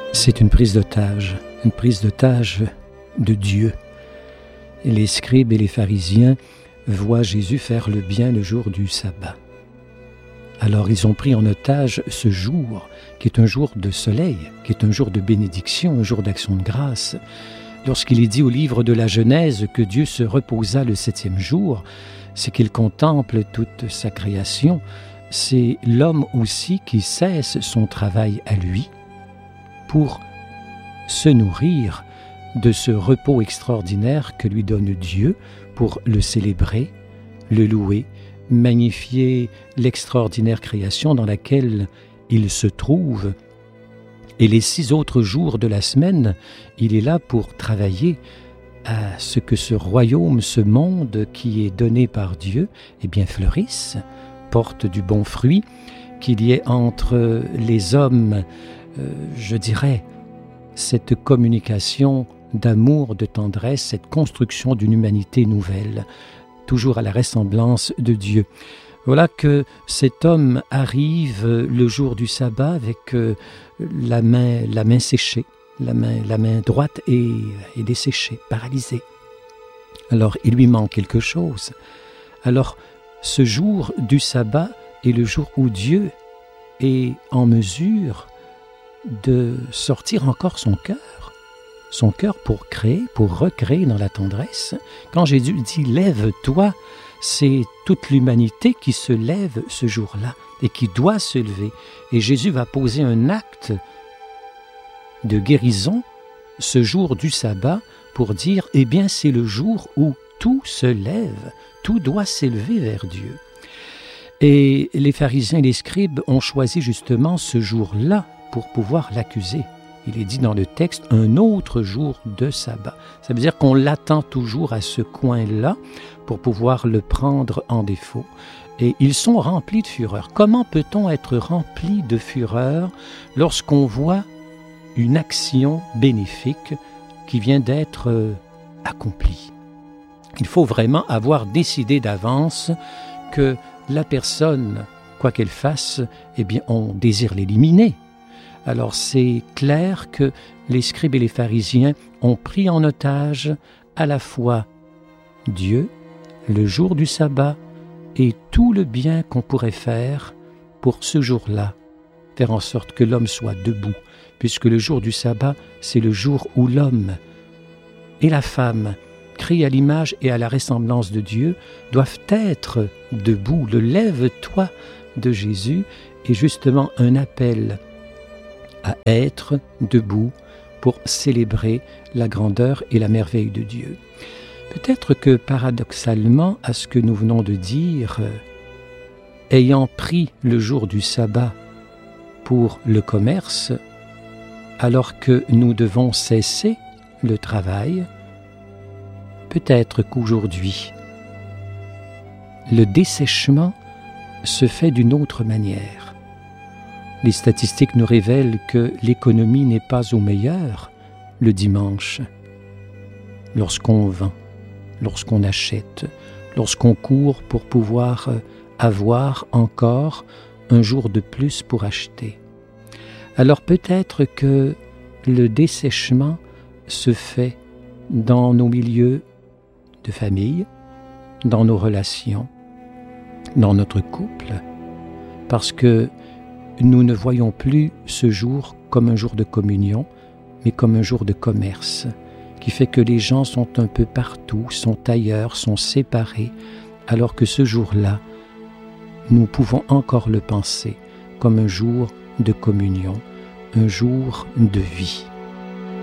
C'est une prise d'otage de Dieu. Et les scribes et les pharisiens voient Jésus faire le bien le jour du sabbat. Alors ils ont pris en otage ce jour, qui est un jour de soleil, qui est un jour de bénédiction, un jour d'action de grâce. Lorsqu'il est dit au livre de la Genèse que Dieu se reposa le 7e jour, c'est qu'il contemple toute sa création. C'est l'homme aussi qui cesse son travail à lui pour se nourrir de ce repos extraordinaire que lui donne Dieu, pour le célébrer, le louer, magnifier l'extraordinaire création dans laquelle il se trouve. Et les 6 autres jours de la semaine, il est là pour travailler à ce que ce royaume, ce monde qui est donné par Dieu, eh bien fleurisse, porte du bon fruit, qu'il y ait entre les hommes, je dirais, cette communication d'amour, de tendresse, cette construction d'une humanité nouvelle, toujours à la ressemblance de Dieu. Voilà que cet homme arrive le jour du sabbat avec la main séchée, la main droite est desséchée, paralysée. Alors il lui manque quelque chose. Alors ce jour du sabbat est le jour où Dieu est en mesure de sortir encore son cœur pour créer, pour recréer dans la tendresse. Quand Jésus dit « Lève-toi », c'est toute l'humanité qui se lève ce jour-là et qui doit se lever. Et Jésus va poser un acte de guérison ce jour du sabbat pour dire « Eh bien, c'est le jour où tout se lève, tout doit s'élever vers Dieu ». Et les pharisiens et les scribes ont choisi justement ce jour-là pour pouvoir l'accuser. Il est dit dans le texte « un autre jour de sabbat ». Ça veut dire qu'on l'attend toujours à ce coin-là pour pouvoir le prendre en défaut. Et ils sont remplis de fureur. Comment peut-on être rempli de fureur lorsqu'on voit une action bénéfique qui vient d'être accomplie? Il faut vraiment avoir décidé d'avance que la personne, quoi qu'elle fasse, eh bien, on désire l'éliminer. Alors c'est clair que les scribes et les pharisiens ont pris en otage à la fois Dieu, le jour du sabbat et tout le bien qu'on pourrait faire pour ce jour-là, faire en sorte que l'homme soit debout, puisque le jour du sabbat, c'est le jour où l'homme et la femme, créés à l'image et à la ressemblance de Dieu, doivent être debout. Le lève-toi de Jésus est justement un appel à être debout pour célébrer la grandeur et la merveille de Dieu. Peut-être que paradoxalement à ce que nous venons de dire, ayant pris le jour du sabbat pour le commerce, alors que nous devons cesser le travail, peut-être qu'aujourd'hui, le dessèchement se fait d'une autre manière. Les statistiques nous révèlent que l'économie n'est pas au meilleur le dimanche, lorsqu'on vend, lorsqu'on achète, lorsqu'on court pour pouvoir avoir encore un jour de plus pour acheter. Alors peut-être que le dessèchement se fait dans nos milieux de famille, dans nos relations, dans notre couple, parce que nous ne voyons plus ce jour comme un jour de communion, mais comme un jour de commerce, qui fait que les gens sont un peu partout, sont ailleurs, sont séparés, alors que ce jour-là, nous pouvons encore le penser comme un jour de communion, un jour de vie.